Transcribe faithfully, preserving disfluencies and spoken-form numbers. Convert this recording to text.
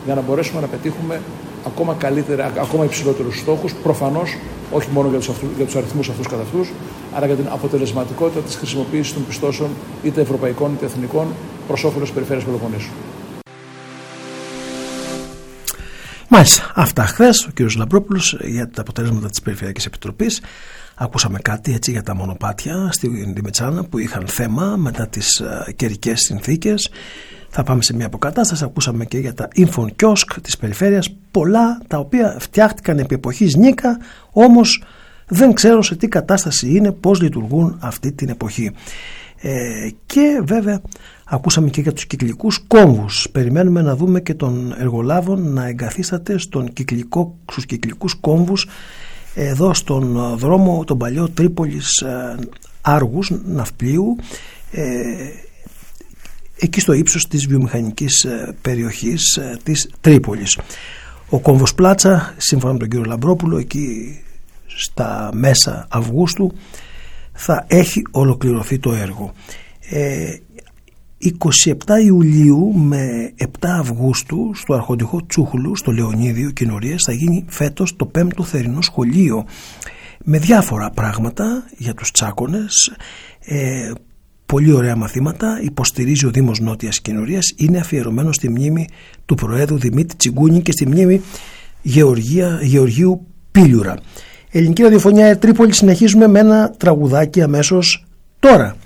για να μπορέσουμε να πετύχουμε ακόμα καλύτερα, ακόμα υψηλότερους στόχους, προφανώς όχι μόνο για τους, αυτού, για τους αριθμούς αυτούς καθ' αυτούς, αλλά για την αποτελεσματικότητα της χρησιμοποίησης των πιστώσεων είτε ευρωπαϊκών είτε εθνικών προς όφελος της περιφέρειας Πελοποννήσου. Μάλιστα, αυτά χθες ο κ. Λαμπρόπουλος για τα αποτελέσματα της Περιφερειακής Επιτροπής. Ακούσαμε κάτι έτσι για τα μονοπάτια στη Δημητσάνα που είχαν θέμα μετά τις uh, καιρικές συνθήκες. Θα πάμε σε μια αποκατάσταση. Ακούσαμε και για τα Infokiosk της περιφέρειας. Πολλά τα οποία φτιάχτηκαν επί εποχής Νίκα, όμως δεν ξέρω σε τι κατάσταση είναι, πώς λειτουργούν αυτή την εποχή. Ε, και βέβαια ακούσαμε και για τους κυκλικούς κόμβους. Περιμένουμε να δούμε και τον εργολάβων να εγκαθίσταται στον κυκλικό, στους κυκλικούς κόμβους εδώ στον δρόμο τον παλιό Τρίπολης ε, Άργους Ναυπλίου, ε, εκεί στο ύψος της βιομηχανικής ε, περιοχής ε, της Τρίπολης. Ο κόμβος Πλάτσα, σύμφωνα με τον κύριο Λαμπρόπουλο, εκεί στα μέσα Αυγούστου θα έχει ολοκληρωθεί το έργο. Ε, είκοσι επτά Ιουλίου με επτά Αυγούστου στο αρχοντικό Τσούχουλου, στο Λεωνίδιο Κοινορίας, θα γίνει φέτος το πέμπτο θερινό σχολείο με διάφορα πράγματα για τους τσάκονες. Ε, πολύ ωραία μαθήματα. Υποστηρίζει ο Δήμος Νότιας Κοινορίας. Είναι αφιερωμένο στη μνήμη του Προέδρου Δημήτρη Τσιγκούνη και στη μνήμη Γεωργία, Γεωργίου Πίλιουρα. Ελληνική ραδιοφωνία Τρίπολη, συνεχίζουμε με ένα τραγουδάκι αμέσως τώρα.